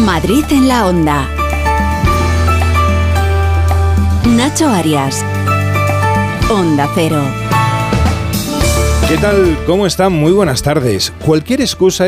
Madrid en la Onda. Nacho Arias. Onda Cero. ¿Qué tal? ¿Cómo están? Muy buenas tardes. Cualquier excusa